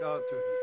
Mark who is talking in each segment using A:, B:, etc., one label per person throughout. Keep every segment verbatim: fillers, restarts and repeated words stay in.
A: berekatühü.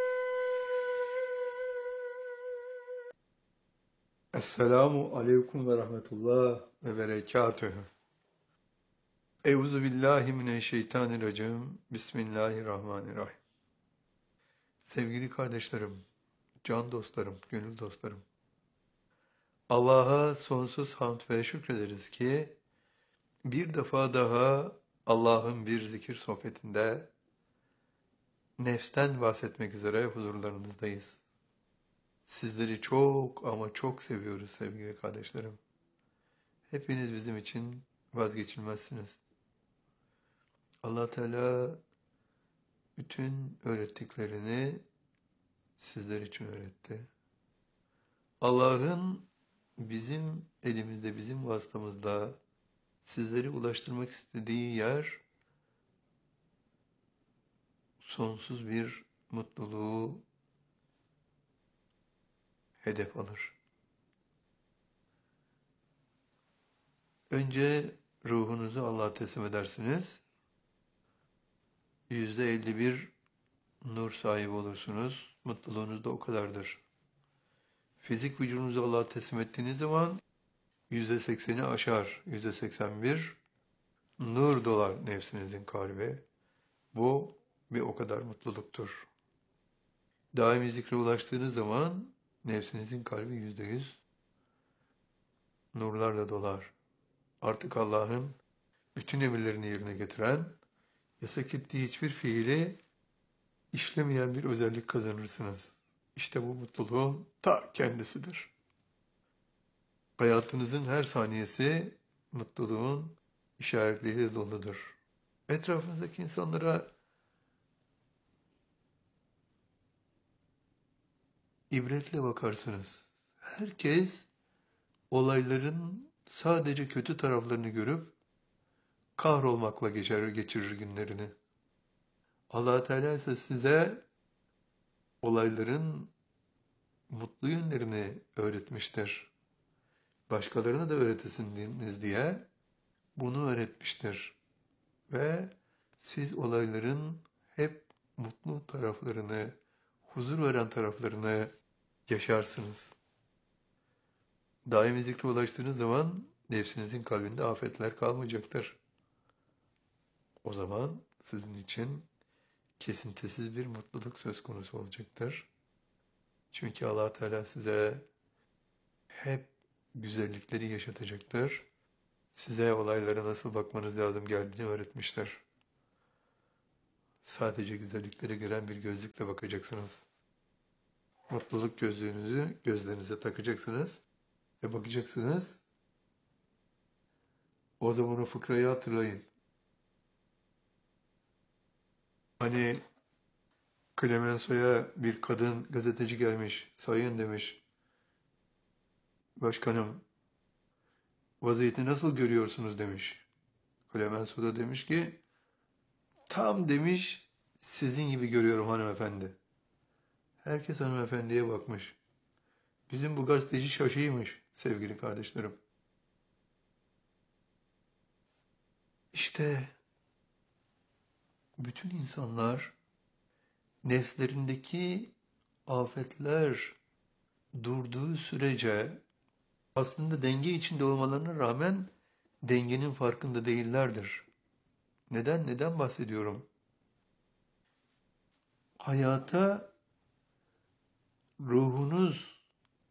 B: Esselamu aleyküm ve rahmetullah ve berekatühü. Euzu billahi mineşşeytanirracim. Bismillahirrahmanirrahim. Sevgili kardeşlerim, can dostlarım, gönül dostlarım. Allah'a sonsuz hamd ve şükrederiz ki bir defa daha Allah'ın bir zikir sohbetinde nefsten bahsetmek üzere huzurlarınızdayız. Sizleri çok ama çok seviyoruz sevgili kardeşlerim. Hepiniz bizim için vazgeçilmezsiniz. Allah Teala bütün öğrettiklerini sizler için öğretti. Allah'ın bizim elimizde, bizim vasıtamızda sizleri ulaştırmak istediği yer sonsuz bir mutluluğu hedef alır. Önce ruhunuzu Allah'a teslim edersiniz. Yüzde elli bir nur sahibi olursunuz. Mutluluğunuz da o kadardır. Fizik vücudunuzu Allah'a teslim ettiğiniz zaman yüzde sekseni aşar. Yüzde seksen bir nur dolar nefsinizin kalbi. Bu bir o kadar mutluluktur. Daimi zikre ulaştığınız zaman nefsinizin kalbi yüzde yüz nurlarla dolar. Artık Allah'ın bütün emirlerini yerine getiren, yasak ettiği hiçbir fiili işlemeyen bir özellik kazanırsınız. İşte bu mutluluğun ta kendisidir. Hayatınızın her saniyesi mutluluğun işaretleriyle doludur. Etrafınızdaki insanlara ibretle bakarsınız. Herkes olayların sadece kötü taraflarını görüp kahrolmakla geçer, geçirir günlerini. Allah Teala ise size olayların mutlu yönlerini öğretmiştir. Başkalarına da öğretesiniz diye bunu öğretmiştir. Ve siz olayların hep mutlu taraflarını, huzur veren taraflarını yaşarsınız. Daimi zikre ulaştığınız zaman nefsinizin kalbinde afetler kalmayacaktır. O zaman sizin için kesintisiz bir mutluluk söz konusu olacaktır. Çünkü Allah Teala size hep güzellikleri yaşatacaktır. Size olaylara nasıl bakmanız lazım geldiğini öğretmiştir. Sadece güzellikleri gören bir gözlükle bakacaksınız. Mutluluk gözlüğünüzü gözlerinize takacaksınız ve bakacaksınız. O zaman o fıkrayı hatırlayın. Hani Clemenceau'ya bir kadın gazeteci gelmiş, sayın demiş, başkanım, vaziyeti nasıl görüyorsunuz demiş. Clemenceau da demiş ki, tam demiş, sizin gibi görüyorum hanımefendi. Herkes hanımefendiye bakmış. Bizim bu gazeteci şaşıymış sevgili kardeşlerim. İşte bütün insanlar nefslerindeki afetler durduğu sürece aslında denge içinde olmalarına rağmen dengenin farkında değillerdir. Neden? Neden bahsediyorum? Hayata ruhunuz,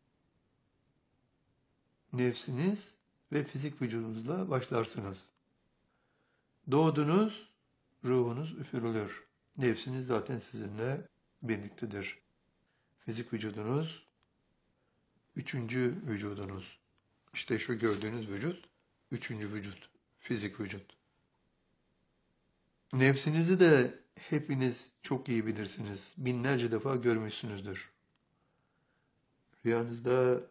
B: nefsiniz ve fizik vücudunuzla başlarsınız. Doğdunuz, ruhunuz üfürülür. Nefsiniz zaten sizinle birliktedir. Fizik vücudunuz, üçüncü vücudunuz. İşte şu gördüğünüz vücut, üçüncü vücut, fizik vücut. Nefsinizi de hepiniz çok iyi bilirsiniz. Binlerce defa görmüşsünüzdür. Rüyanızda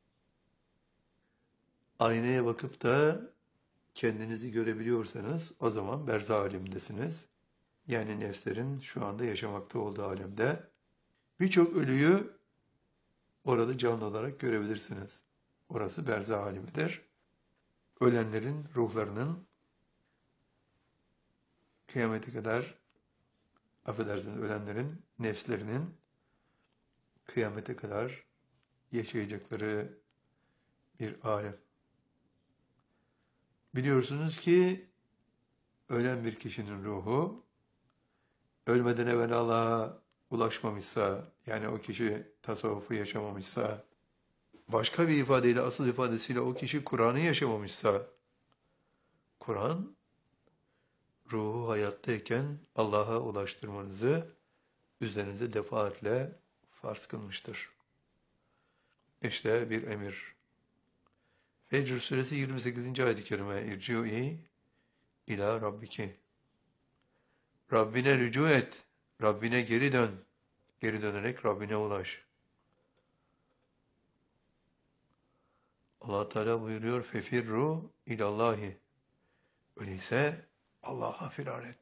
B: aynaya bakıp da kendinizi görebiliyorsanız o zaman berzah alemindesiniz. Yani nefslerin şu anda yaşamakta olduğu alemde. Birçok ölüyü orada canlı olarak görebilirsiniz. Orası berzah alemidir. Ölenlerin ruhlarının kıyamete kadar affedersiniz ölenlerin nefslerinin kıyamete kadar yaşayacakları bir alem. Biliyorsunuz ki ölen bir kişinin ruhu ölmeden evvel Allah'a ulaşmamışsa, yani o kişi tasavvufu yaşamamışsa, başka bir ifadeyle, asıl ifadesiyle o kişi Kur'an'ı yaşamamışsa, Kur'an ruhu hayattayken Allah'a ulaştırmanızı üzerinize defaatle farz kılmıştır. İşte bir emir. Fecr suresi yirmi sekizinci ayet-i kerime. İrci'i ila rabbiki. Rabbine rücu et. Rabbine geri dön. Geri dönerek Rabbine ulaş. Allah Teala buyuruyor fefirru ilallahi. Öyleyse Allah'a firar et.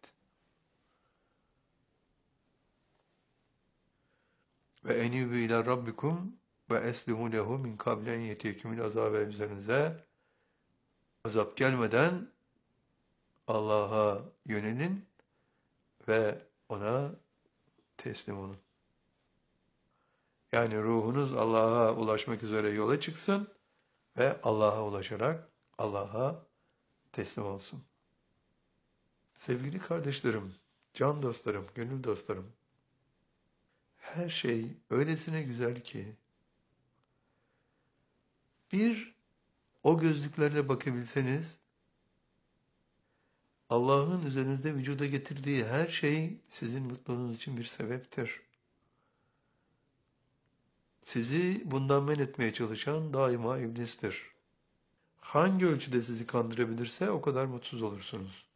B: Ve enibu ila rabbikum ve eslimu lehu min kable en yetiyekümül azabe, üzerinize azap gelmeden Allah'a yönelin ve ona teslim olun. Yani ruhunuz Allah'a ulaşmak üzere yola çıksın ve Allah'a ulaşarak Allah'a teslim olsun. Sevgili kardeşlerim, can dostlarım, gönül dostlarım, her şey öylesine güzel ki, bir o gözlüklerle bakabilseniz, Allah'ın üzerinizde vücuda getirdiği her şey sizin mutluluğunuz için bir sebeptir. Sizi bundan men etmeye çalışan daima iblistir. Hangi ölçüde sizi kandırabilirse o kadar mutsuz olursunuz.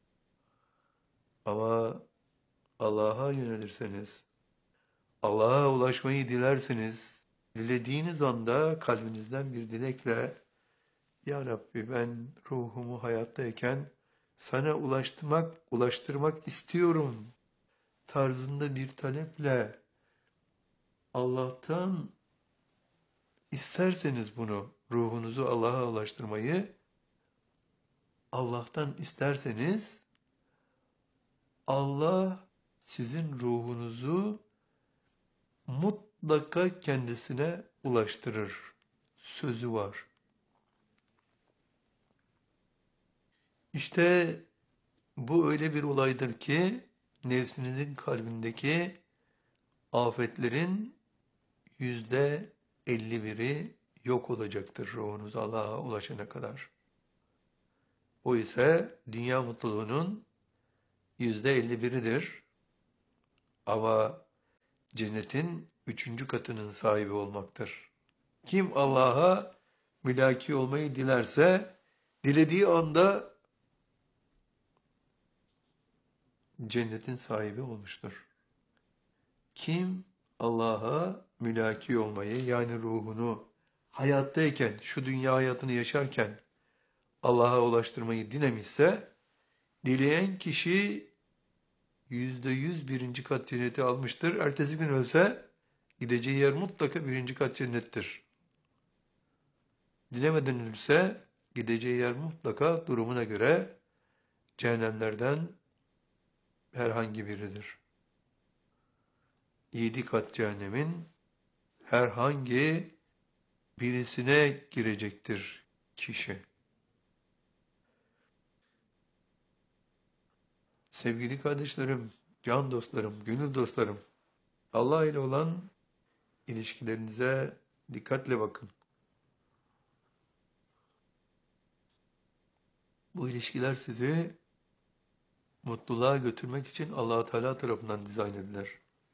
B: Ama Allah'a yönelirseniz, Allah'a ulaşmayı dilerseniz, dilediğiniz anda kalbinizden bir dilekle, Ya Rabbi ben ruhumu hayattayken sana ulaştırmak, ulaştırmak istiyorum tarzında bir taleple Allah'tan isterseniz bunu, ruhunuzu Allah'a ulaştırmayı Allah'tan isterseniz, Allah sizin ruhunuzu mutlaka kendisine ulaştırır. Sözü var. İşte bu öyle bir olaydır ki nefsinizin kalbindeki afetlerin yüzde elli biri yok olacaktır ruhunuz Allah'a ulaşana kadar. O ise dünya mutluluğunun yüzde elli biridir. Ama cennetin üçüncü katının sahibi olmaktır. Kim Allah'a mülaki olmayı dilerse, dilediği anda cennetin sahibi olmuştur. Kim Allah'a mülaki olmayı, yani ruhunu hayattayken, şu dünya hayatını yaşarken Allah'a ulaştırmayı dilemişse, dileyen kişi yüzde yüz birinci kat cenneti almıştır. Ertesi gün ölse gideceği yer mutlaka birinci kat cennettir. Dilemeden ölse gideceği yer mutlaka durumuna göre cehennemlerden herhangi biridir. Yedi kat cehennemin herhangi birisine girecektir kişi. Sevgili kardeşlerim, can dostlarım, gönül dostlarım, Allah ile olan ilişkilerinize dikkatle bakın. Bu ilişkiler sizi mutluluğa götürmek için Allah Teala tarafından dizayn edilir.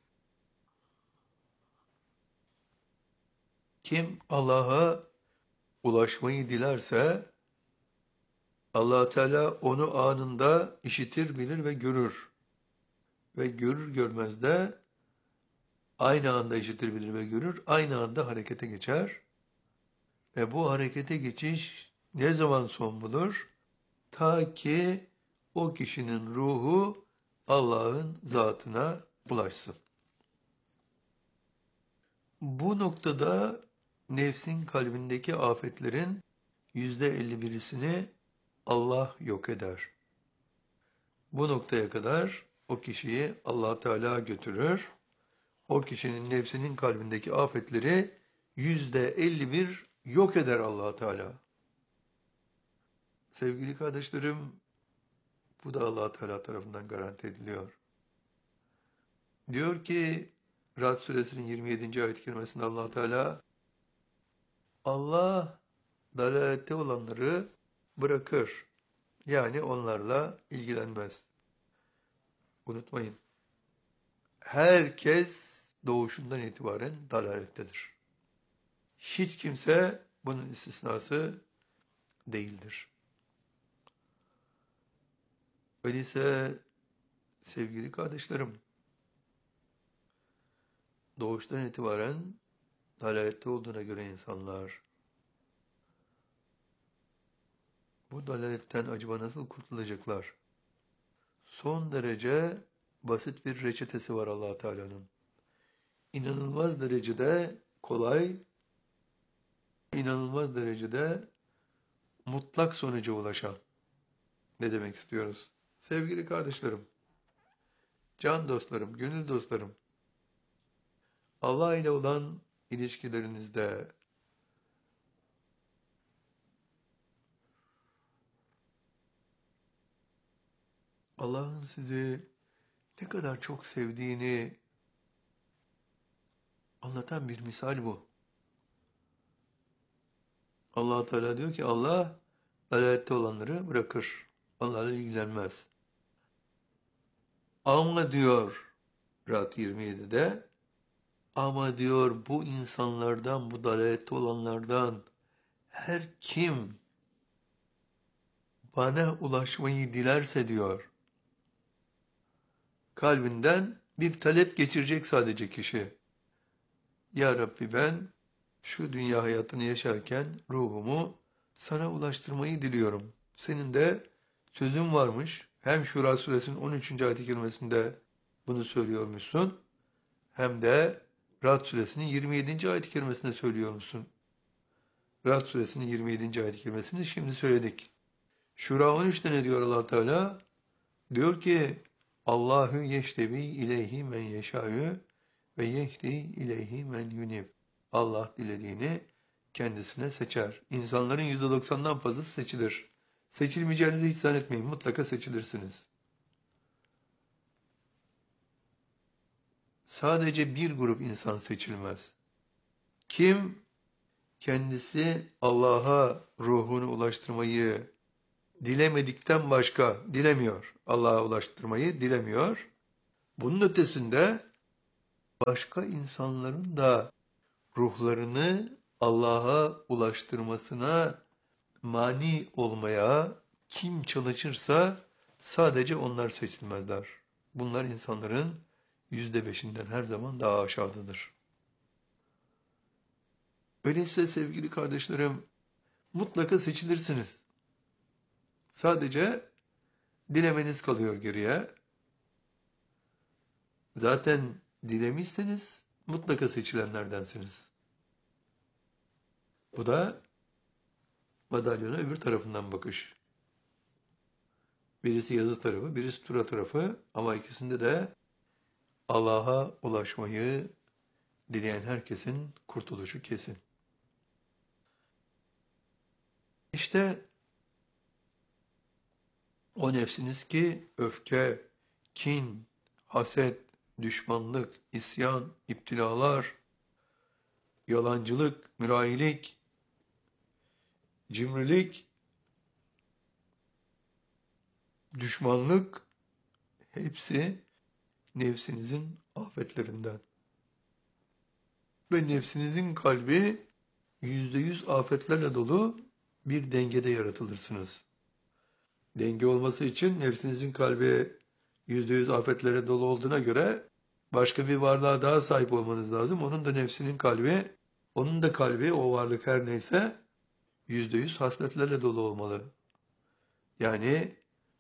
B: Kim Allah'a ulaşmayı dilerse, Allah Teala onu anında işitir, bilir ve görür. Ve görür görmez de aynı anda işitir, bilir ve görür, aynı anda harekete geçer. Ve bu harekete geçiş ne zaman son bulur? Ta ki o kişinin ruhu Allah'ın zatına ulaşsın. Bu noktada nefsin kalbindeki afetlerin yüzde elli birisini Allah yok eder. Bu noktaya kadar o kişiyi Allah Teala götürür. O kişinin nefsinin kalbindeki afetleri yüzde elli bir yok eder Allah Teala. Sevgili kardeşlerim, bu da Allah Teala tarafından garanti ediliyor. Diyor ki Ra'd suresinin yirmi yedinci ayet-i kerimesinde Allah Teala, Allah dalalette olanları bırakır. Yani onlarla ilgilenmez. Unutmayın. Herkes doğuşundan itibaren dalalettedir. Hiç kimse bunun istisnası değildir. Öyleyse sevgili kardeşlerim, doğuştan itibaren dalalette olduğuna göre insanlar, bu dalaletten acaba nasıl kurtulacaklar? Son derece basit bir reçetesi var Allah Teala'nın. İnanılmaz derecede kolay, inanılmaz derecede mutlak sonuca ulaşan. Ne demek istiyoruz? Sevgili kardeşlerim, can dostlarım, gönül dostlarım, Allah ile olan ilişkilerinizde Allah'ın sizi ne kadar çok sevdiğini anlatan bir misal bu. Allah Teala diyor ki Allah dalalette olanları bırakır. Onlarla ilgilenmez. Ama diyor Ra'd yirmi yedide, ama diyor bu insanlardan, bu dalalette olanlardan her kim bana ulaşmayı dilerse diyor, kalbinden bir talep geçirecek sadece kişi. Ya Rabbi, ben şu dünya hayatını yaşarken ruhumu sana ulaştırmayı diliyorum. Senin de sözün varmış. Hem Şura suresinin on üçüncü ayet-i kerimesinde bunu söylüyormuşsun. Hem de Ra'd suresinin yirmi yedinci ayet-i kerimesinde söylüyormuşsun. Ra'd suresinin yirmi yedinci ayet-i kerimesini şimdi söyledik. Şura on üçte ne diyor Allah Teala? Diyor ki Allahu yeştebi ileyhi men yeşâ'ü ve yehdi ileyhi men yunib. Allah dilediğini kendisine seçer. İnsanların yüzde doksandan fazlası seçilir. Seçilmeyeceğinizi hiç zannetmeyin. Mutlaka seçilirsiniz. Sadece bir grup insan seçilmez. Kim kendisi Allah'a ruhunu ulaştırmayı dilemedikten başka dilemiyor. Allah'a ulaştırmayı dilemiyor. Bunun ötesinde başka insanların da ruhlarını Allah'a ulaştırmasına mani olmaya kim çalışırsa sadece onlar seçilmezler. Bunlar insanların yüzde beşinden her zaman daha aşağıdadır. Öyleyse sevgili kardeşlerim, mutlaka seçilirsiniz. Sadece dilemeniz kalıyor geriye. Zaten dilemişseniz mutlaka seçilenlerdensiniz. Bu da madalyona öbür tarafından bakış. Birisi yazı tarafı, birisi tura tarafı, ama ikisinde de Allah'a ulaşmayı dileyen herkesin kurtuluşu kesin. İşte o nefsiniz ki öfke, kin, haset, düşmanlık, isyan, iptilalar, yalancılık, mürahilik, cimrilik, düşmanlık, hepsi nefsinizin afetlerinden. Ve nefsinizin kalbi yüzde yüz afetlerle dolu bir dengede yaratılırsınız. Denge olması için nefsinizin kalbi yüzde yüz afetlere dolu olduğuna göre başka bir varlığa daha sahip olmanız lazım. Onun da nefsinin kalbi, onun da kalbi, o varlık her neyse yüzde yüz hasletlerle dolu olmalı. Yani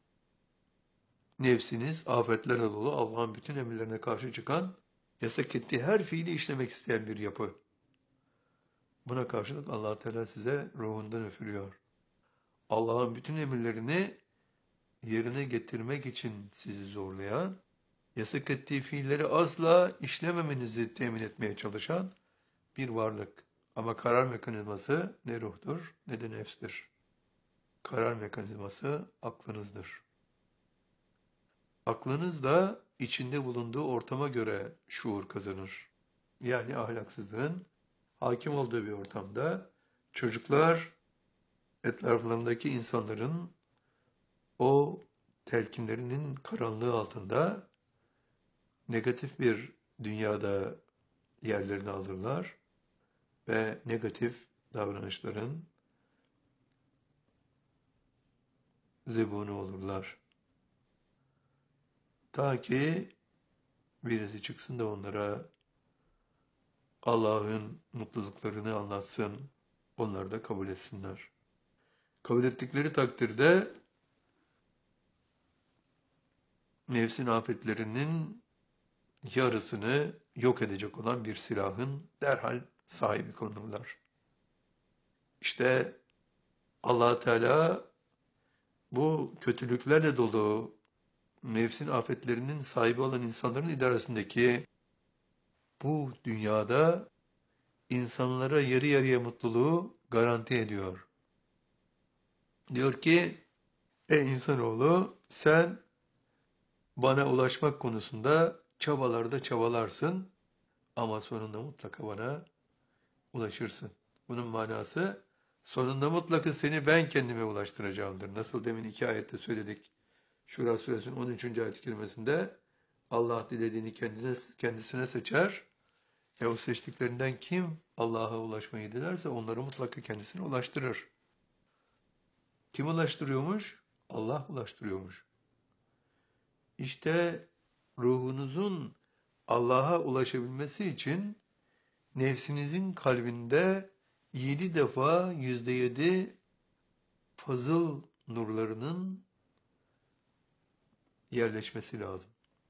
B: nefsiniz afetlerle dolu, Allah'ın bütün emirlerine karşı çıkan, yasak ettiği her fiili işlemek isteyen bir yapı. Buna karşılık Allah Teala size ruhundan üfürüyor. Allah'ın bütün emirlerini yerine getirmek için sizi zorlayan, yasak ettiği fiilleri asla işlememenizi temin etmeye çalışan bir varlık. Ama karar mekanizması ne ruhtur ne de nefstir. Karar mekanizması aklınızdır. Aklınız da içinde bulunduğu ortama göre şuur kazanır. Yani ahlaksızlığın hakim olduğu bir ortamda çocuklar etraflarındaki insanların o telkinlerinin karanlığı altında negatif bir dünyada yerlerini alırlar ve negatif davranışların zebunu olurlar. Ta ki birisi çıksın da onlara Allah'ın mutluluklarını anlatsın, onlar da kabul etsinler. Kabul ettikleri takdirde nefsin afetlerinin yarısını yok edecek olan bir silahın derhal sahibi konulurlar. İşte Allah Teala bu kötülüklerle dolu nefsin afetlerinin sahibi olan insanların idaresindeki bu dünyada insanlara yarı yarıya mutluluğu garanti ediyor. Diyor ki, ey insanoğlu sen bana ulaşmak konusunda çabalarda çabalarsın ama sonunda mutlaka bana ulaşırsın. Bunun manası sonunda mutlaka seni ben kendime ulaştıracağımdır. Nasıl demin iki ayette söyledik. Şura suresinin on üçüncü ayet-i kerimesinde Allah dilediğini kendine, kendisine seçer. E o seçtiklerinden kim Allah'a ulaşmayı dilerse onları mutlaka kendisine ulaştırır. Kim ulaştırıyormuş? Allah ulaştırıyormuş. İşte ruhunuzun Allah'a ulaşabilmesi için nefsinizin kalbinde yedi defa yüzde yedi fazıl nurlarının yerleşmesi lazım.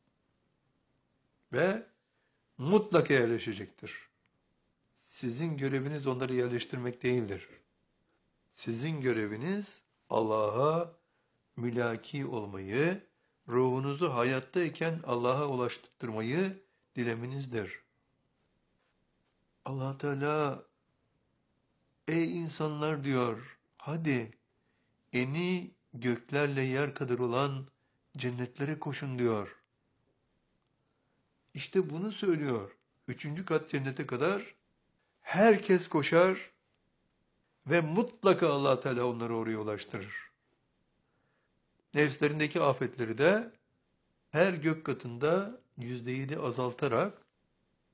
B: Ve mutlaka yerleşecektir. Sizin göreviniz onları yerleştirmek değildir. Sizin göreviniz Allah'a mülaki olmayı, ruhunuzu hayattayken Allah'a ulaştırmayı dilemenizdir. Allah Teala, ey insanlar diyor, hadi eni göklerle yer kadar olan cennetlere koşun diyor. İşte bunu söylüyor. Üçüncü kat cennete kadar herkes koşar ve mutlaka Allah Teala onları oraya ulaştırır. Nefslerindeki afetleri de her gök katında yüzde yedi azaltarak